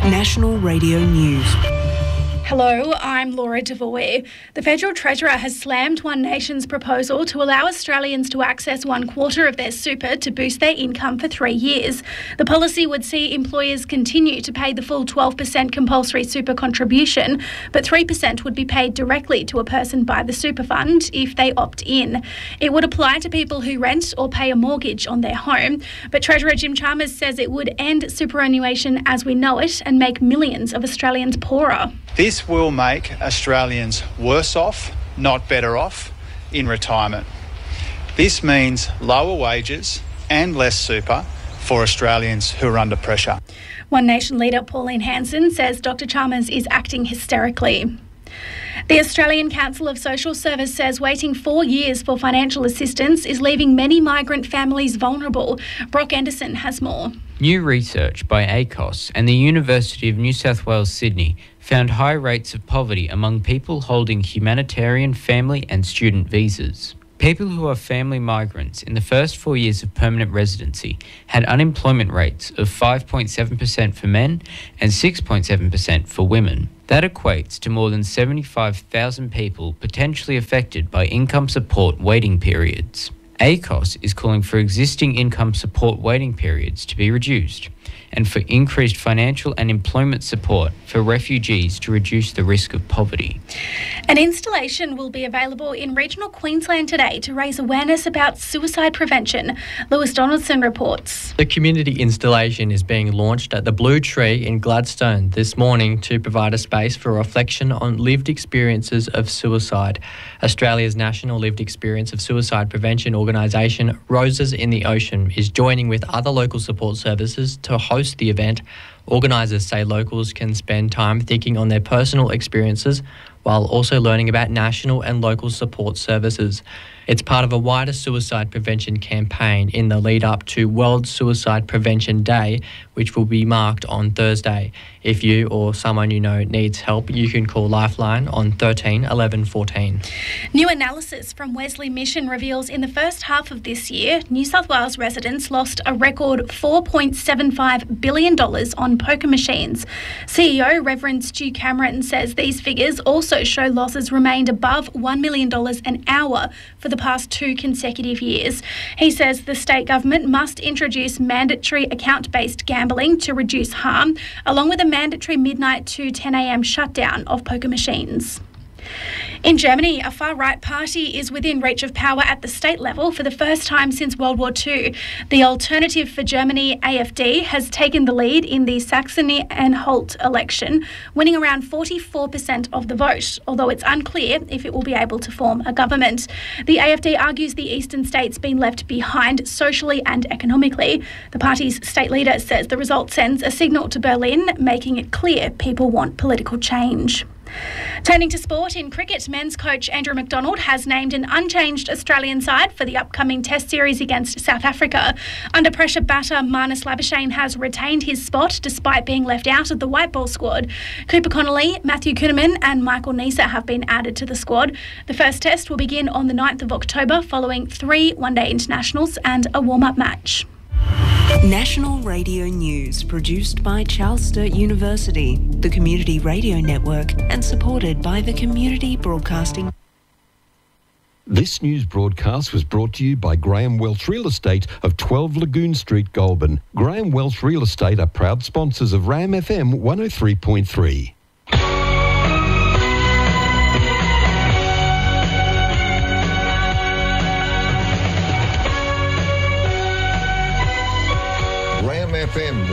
National Radio News. Hello, I'm Laura Devoy. The Federal Treasurer has slammed One Nation's proposal to allow Australians to access 1/4 of their super to boost their income for 3 years. The policy would see employers continue to pay the full 12% compulsory super contribution, but 3% would be paid directly to a person by the super fund if they opt in. It would apply to people who rent or pay a mortgage on their home, but Treasurer Jim Chalmers says it would end superannuation as we know it and make millions of Australians poorer. This will make Australians worse off, not better off, in retirement. This means lower wages and less super for Australians who are under pressure. One Nation leader Pauline Hanson says Dr Chalmers is acting hysterically. The Australian Council of Social Service says waiting 4 years for financial assistance is leaving many migrant families vulnerable. Brock Anderson has more. New research by ACOS and the University of New South Wales, Sydney found high rates of poverty among people holding humanitarian, family and student visas. People who are family migrants in the first 4 years of permanent residency had unemployment rates of 5.7% for men and 6.7% for women. That equates to more than 75,000 people potentially affected by income support waiting periods. ACOS is calling for existing income support waiting periods to be reduced and for increased financial and employment support for refugees to reduce the risk of poverty. An installation will be available in regional Queensland today to raise awareness about suicide prevention. Lewis Donaldson reports. The community installation is being launched at the Blue Tree in Gladstone this morning to provide a space for reflection on lived experiences of suicide. Australia's National Lived Experience of Suicide Prevention organisation, Roses in the Ocean, is joining with other local support services to host the event. Organisers say locals can spend time thinking on their personal experiences while also learning about national and local support services. It's part of a wider suicide prevention campaign in the lead up to World Suicide Prevention Day, which will be marked on Thursday. If you or someone you know needs help, you can call Lifeline on 13 11 14. New analysis from Wesley Mission reveals in the first half of this year, New South Wales residents lost a record $4.75 billion on poker machines. CEO Reverend Stu Cameron says these figures also show losses remained above $1 million an hour for the past 2 consecutive years. He says the state government must introduce mandatory account-based gambling to reduce harm, along with a mandatory midnight to 10 a.m. shutdown of poker machines. In Germany, a far-right party is within reach of power at the state level for the first time since World War II. The Alternative for Germany, AfD, has taken the lead in the Saxony-Anhalt election, winning around 44% of the vote, although it's unclear if it will be able to form a government. The AfD argues the eastern states been left behind socially and economically. The party's state leader says the result sends a signal to Berlin, making it clear people want political change. Turning to sport, in cricket, men's coach Andrew McDonald has named an unchanged Australian side for the upcoming Test series against South Africa. Under pressure batter Marnus Labuschagne has retained his spot despite being left out of the white ball squad. Cooper Connolly, Matthew Kuhnemann and Michael Neser have been added to the squad. The first test will begin on the 9th of October following 3 one-day internationals and a warm-up match. National Radio News, produced by Charles Sturt University, the Community Radio Network, and supported by the Community Broadcasting. This news broadcast was brought to you by Graham Welch Real Estate of 12 Lagoon Street, Goulburn. Graham Welch Real Estate are proud sponsors of RAM FM 103.3. FM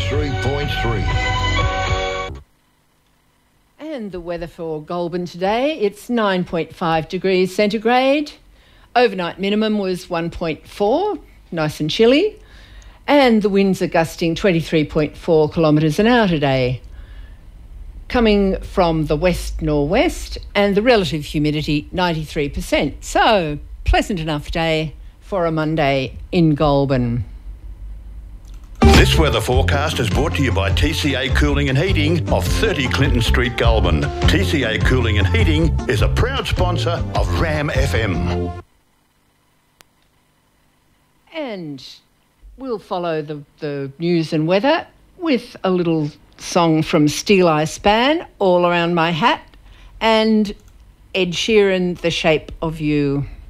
103.3. And the weather for Goulburn today, it's 9.5 degrees centigrade. Overnight minimum was 1.4, nice and chilly. And the winds are gusting 23.4 kilometres an hour today. Coming from the west-northwest, and the relative humidity 93%. So, pleasant enough day for a Monday in Goulburn. This weather forecast is brought to you by TCA Cooling and Heating of 30 Clinton Street, Goulburn. TCA Cooling and Heating is a proud sponsor of RAM FM. And we'll follow the news and weather with a little song from Steel Eye Span, All Around My Hat, and Ed Sheeran, The Shape of You.